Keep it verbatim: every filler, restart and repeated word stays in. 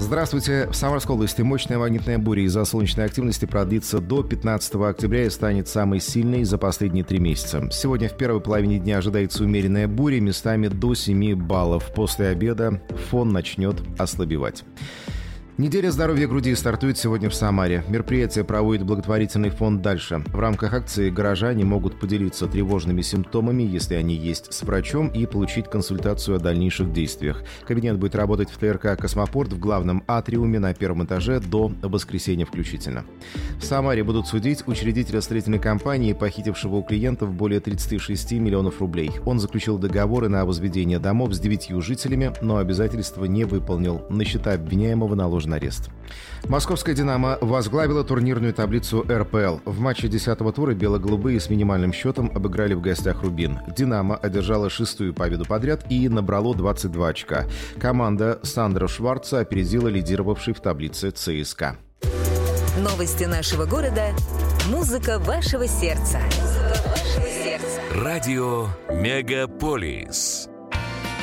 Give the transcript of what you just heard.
Здравствуйте. В Самарской области мощная магнитная буря из-за солнечной активности продлится до пятнадцатого октября и станет самой сильной за последние три месяца. Сегодня в первой половине дня ожидается умеренная буря, местами до семи баллов. После обеда фон начнет ослабевать. Неделя здоровья груди стартует сегодня в Самаре. Мероприятие проводит благотворительный фонд «Дальше». В рамках акции горожане могут поделиться тревожными симптомами, если они есть, с врачом и получить консультацию о дальнейших действиях. Кабинет будет работать в ТРК «Космопорт» в главном атриуме на первом этаже до воскресенья включительно. В Самаре будут судить учредителя строительной компании, похитившего у клиентов более тридцати шести миллионов рублей. Он заключил договоры на возведение домов с девятью жителями, но обязательства не выполнил. На счета обвиняемого наложен арест. Московская «Динамо» возглавила турнирную таблицу эр пэ эл. В матче десятого тура бело-голубые с минимальным счетом обыграли в гостях «Рубин». «Динамо» одержала шестую победу подряд и набрало двадцать два очка. Команда Сандро Шварца опередила лидировавший в таблице цэ эс ка. Новости нашего города. Музыка вашего сердца. Музыка вашего сердца. Радио Мегаполис.